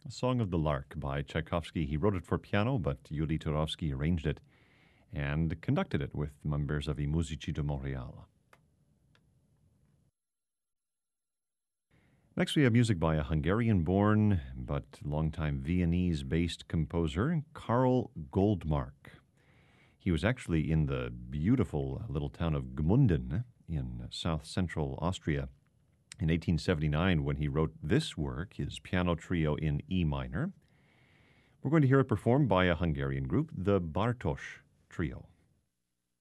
A Song of the Lark by Tchaikovsky. He wrote it for piano, but Yuri Turovsky arranged it and conducted it with members of I Musici di Montréal. Next, we have music by a Hungarian-born but longtime Viennese-based composer, Karl Goldmark. He was actually in the beautiful little town of Gmunden in south-central Austria in 1879 when he wrote this work, his piano trio in E minor. We're going to hear it performed by a Hungarian group, the Bartos Trio.